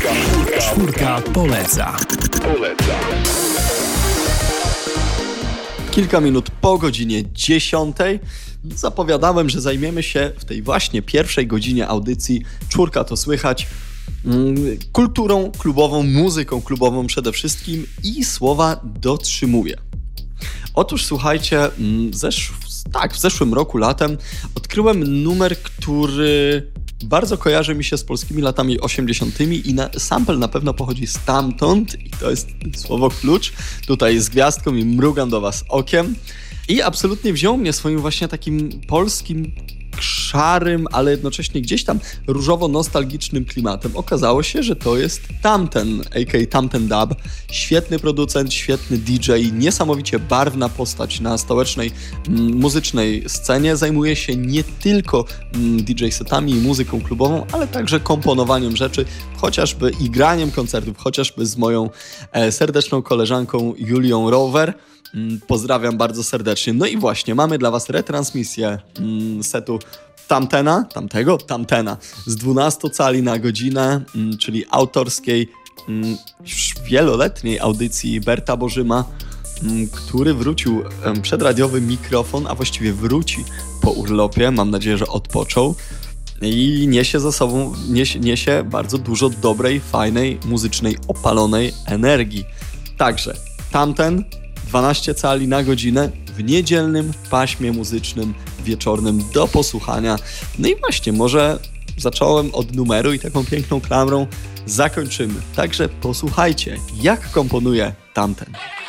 Czwórka poleca. Kilka minut po godzinie 10 zapowiadałem, że zajmiemy się w tej właśnie pierwszej godzinie audycji Czwórka to słychać kulturą klubową, muzyką klubową przede wszystkim i słowa dotrzymuję. Otóż słuchajcie, w zeszłym roku latem odkryłem numer, który bardzo kojarzy mi się z polskimi latami 80. i sample na pewno pochodzi stamtąd i to jest słowo klucz. Tutaj z gwiazdką i mrugam do was okiem. I absolutnie wziął mnie swoim właśnie takim polskim, szarym, ale jednocześnie gdzieś tam różowo-nostalgicznym klimatem. Okazało się, że to jest Tamten, a.k.a. Tamten Dub. Świetny producent, świetny DJ, niesamowicie barwna postać na stołecznej muzycznej scenie. Zajmuje się nie tylko DJ-setami i muzyką klubową, ale także komponowaniem rzeczy, chociażby i graniem koncertów, chociażby z moją serdeczną koleżanką Julią Rower. Pozdrawiam bardzo serdecznie. No i właśnie, mamy dla was retransmisję setu Tamtena z 12 cali na godzinę, czyli autorskiej, już wieloletniej audycji Berta Bożyma, który wrócił przed radiowy mikrofon, a właściwie wróci po urlopie, mam nadzieję, że odpoczął i niesie za sobą, niesie bardzo dużo dobrej, fajnej, muzycznej, opalonej energii. Także Tamten 12 cali na godzinę w niedzielnym paśmie muzycznym wieczornym do posłuchania. No i właśnie, może zacząłem od numeru i taką piękną klamrą zakończymy. Także posłuchajcie, jak komponuje Tamten.